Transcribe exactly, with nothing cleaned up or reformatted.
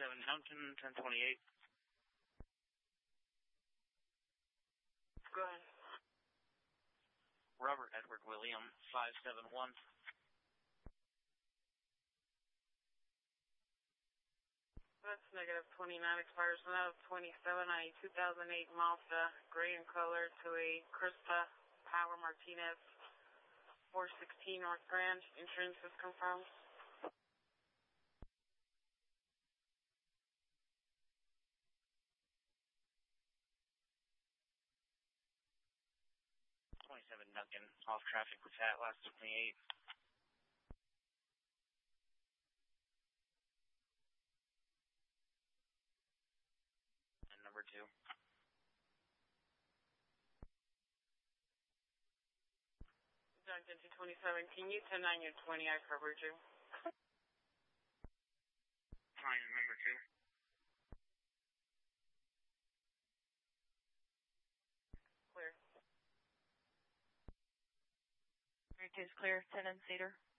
twenty-seven Duncan, ten twenty-eight. Go ahead. Robert Edward William, five seven one. That's negative twenty-nine, expires now twenty-seven on a two thousand eight Mazda, gray in color, to a Krista Power Martinez, four sixteen North Grand. Insurance is confirmed. twenty-seven Duncan, off traffic with Hat, last twenty-eight. And number two. Duncan two twenty-seven, can you ten nine your twenty, I covered you. Fine, number two. Clear. Three two's clear, ten and Cedar.